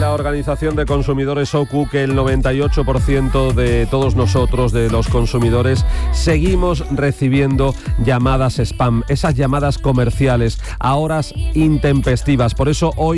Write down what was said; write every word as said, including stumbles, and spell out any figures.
la Organización de Consumidores O C U que el noventa y ocho por ciento de todos nosotros, de los consumidores, seguimos recibiendo llamadas spam, esas llamadas comerciales a horas intempestivas. Por eso hoy